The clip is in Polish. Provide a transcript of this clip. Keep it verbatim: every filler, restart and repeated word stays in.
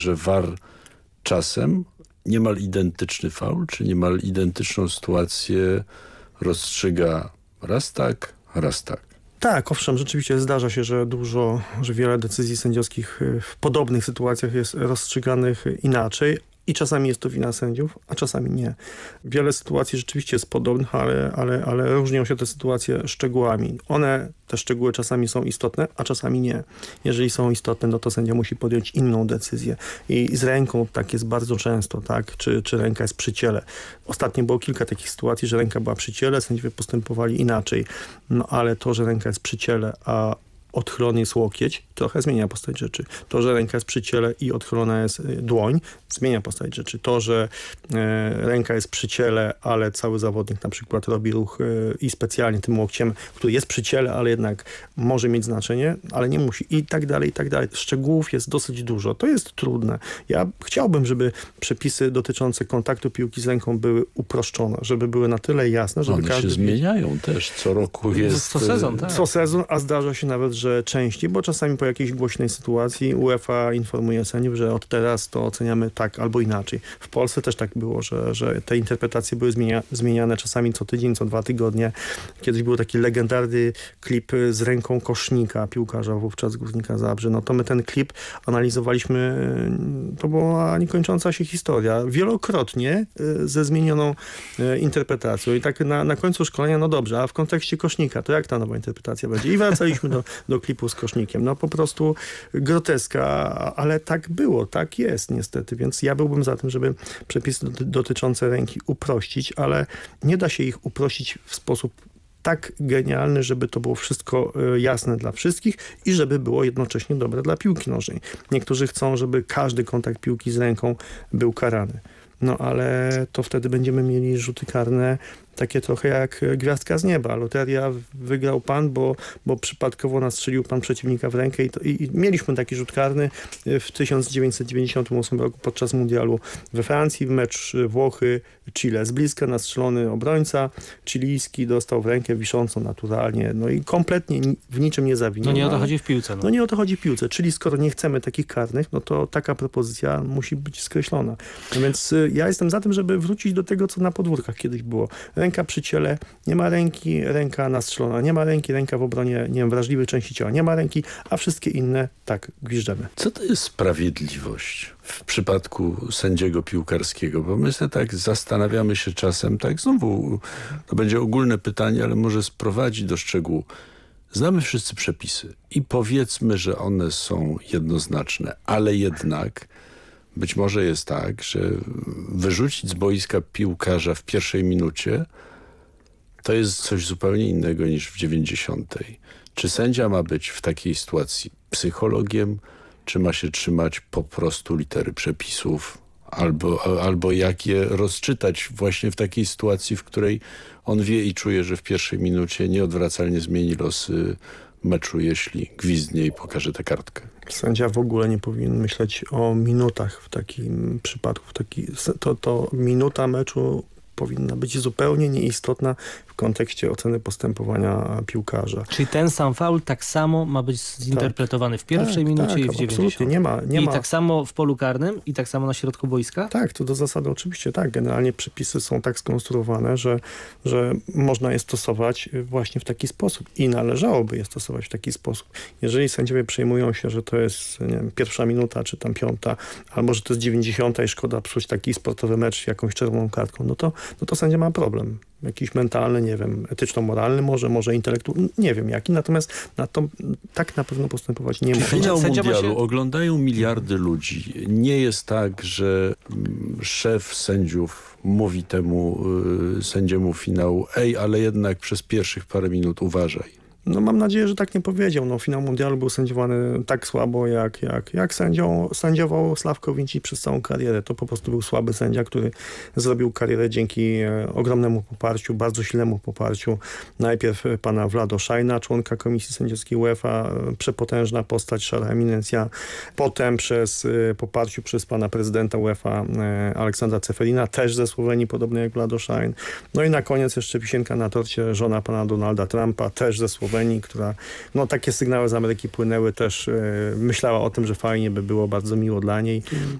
że V A R czasem niemal identyczny faul, czy niemal identyczną sytuację rozstrzyga raz tak, raz tak. Tak, owszem, rzeczywiście zdarza się, że dużo, że wiele decyzji sędziowskich w podobnych sytuacjach jest rozstrzyganych inaczej. I czasami jest to wina sędziów, a czasami nie. Wiele sytuacji rzeczywiście jest podobnych, ale, ale, ale różnią się te sytuacje szczegółami. One, te szczegóły czasami są istotne, a czasami nie. Jeżeli są istotne, no to sędzia musi podjąć inną decyzję. I z ręką tak jest bardzo często, tak? Czy, czy ręka jest przy ciele. Ostatnio było kilka takich sytuacji, że ręka była przy ciele, sędziowie postępowali inaczej. No ale to, że ręka jest przy ciele, a odchylony jest łokieć, trochę zmienia postać rzeczy. To, że ręka jest przy ciele i odchylona jest dłoń, zmienia postać rzeczy. To, że e, ręka jest przy ciele, ale cały zawodnik na przykład robi ruch e, i specjalnie tym łokciem, który jest przy ciele, ale jednak może mieć znaczenie, ale nie musi. I tak dalej, i tak dalej. Szczegółów jest dosyć dużo. To jest trudne. Ja chciałbym, żeby przepisy dotyczące kontaktu piłki z ręką były uproszczone, żeby były na tyle jasne, żeby One każdy... się zmieniają też. Co roku jest... Co sezon, tak. Co sezon, a zdarza się nawet, że częściej, bo czasami po jakiejś głośnej sytuacji UEFA informuje sędziów, że od teraz to oceniamy tak albo inaczej. W Polsce też tak było, że, że te interpretacje były zmienia, zmieniane czasami co tydzień, co dwa tygodnie. Kiedyś był taki legendarny klip z ręką Kosznika, piłkarza wówczas Górnika Zabrze. No to my ten klip analizowaliśmy, to była niekończąca się historia. Wielokrotnie ze zmienioną interpretacją. I tak na, na końcu szkolenia, no dobrze, a w kontekście Kosznika, to jak ta nowa interpretacja będzie? I wracaliśmy do, do klipu z Kosznikiem. No po prostu groteska, ale tak było, tak jest niestety, więc ja byłbym za tym, żeby przepisy dotyczące ręki uprościć, ale nie da się ich uprościć w sposób tak genialny, żeby to było wszystko jasne dla wszystkich i żeby było jednocześnie dobre dla piłki nożnej. Niektórzy chcą, żeby każdy kontakt piłki z ręką był karany. No ale to wtedy będziemy mieli rzuty karne takie trochę jak gwiazdka z nieba. Loteria, wygrał pan, bo, bo przypadkowo nastrzelił pan przeciwnika w rękę i, to, i, i mieliśmy taki rzut karny w tysiąc dziewięćset dziewięćdziesiątym ósmym roku podczas mundialu we Francji, mecz Włochy-Chile. Z bliska nastrzelony obrońca chilijski dostał w rękę wiszącą naturalnie, no i kompletnie w niczym nie zawinił. No nie o to chodzi w piłce. No, no nie o to chodzi w piłce, czyli skoro nie chcemy takich karnych, no to taka propozycja musi być skreślona. No więc ja jestem za tym, żeby wrócić do tego, co na podwórkach kiedyś było. Ręka przy ciele, nie ma ręki, ręka nastrzelona, nie ma ręki, ręka w obronie, nie wiem, wrażliwej części ciała, nie ma ręki, a wszystkie inne tak gwiżdżemy. Co to jest sprawiedliwość w przypadku sędziego piłkarskiego? Bo my sobie tak zastanawiamy się czasem, tak znowu, to będzie ogólne pytanie, ale może sprowadzi do szczegółu. Znamy wszyscy przepisy i powiedzmy, że one są jednoznaczne, ale jednak być może jest tak, że wyrzucić z boiska piłkarza w pierwszej minucie to jest coś zupełnie innego niż w dziewięćdziesiątej. Czy sędzia ma być w takiej sytuacji psychologiem, czy ma się trzymać po prostu litery przepisów, albo, albo jak je rozczytać właśnie w takiej sytuacji, w której on wie i czuje, że w pierwszej minucie nieodwracalnie zmieni losy meczu, jeśli gwizdnie i pokaże tę kartkę. Sędzia w ogóle nie powinien myśleć o minutach w takim przypadku. W taki, to, to minuta meczu powinna być zupełnie nieistotna w kontekście oceny postępowania piłkarza. Czyli ten sam faul tak samo ma być zinterpretowany tak, w pierwszej tak, minucie tak, i w dziewięćdziesiątej. Nie ma, nie I ma. tak samo w polu karnym i tak samo na środku boiska? Tak, to do zasady oczywiście tak. Generalnie przepisy są tak skonstruowane, że, że można je stosować właśnie w taki sposób i należałoby je stosować w taki sposób. Jeżeli sędziowie przejmują się, że to jest nie wiem, pierwsza minuta, czy tam piąta, albo że to jest dziewięćdziesiąta i szkoda psuć taki sportowy mecz jakąś czerwoną kartką, no to, no to sędzia ma problem. Jakiś mentalny, nie wiem, etyczno-moralny może, może intelektualny, nie wiem jaki, natomiast na to tak na pewno postępować nie może. Finał mundialu się... oglądają miliardy ludzi. Nie jest tak, że szef sędziów mówi temu y, sędziemu finału, ej, ale jednak przez pierwszych parę minut uważaj. No mam nadzieję, że tak nie powiedział. No, finał mundialu był sędziowany tak słabo, jak, jak, jak sędzią, sędziował Sławko Vincic przez całą karierę. To po prostu był słaby sędzia, który zrobił karierę dzięki e, ogromnemu poparciu, bardzo silnemu poparciu. Najpierw pana Vlado Szajna, członka Komisji Sędziowskiej UEFA, e, przepotężna postać, szara eminencja. Potem przez e, poparciu przez pana prezydenta UEFA e, Aleksandra Ceferina, też ze Słowenii, podobny jak Vlado Szajn. No i na koniec jeszcze wisienka na torcie, żona pana Donalda Trumpa, też ze Słowenii. Słowenii, która, no takie sygnały z Ameryki płynęły też, e, myślała o tym, że fajnie by było, bardzo miło dla niej.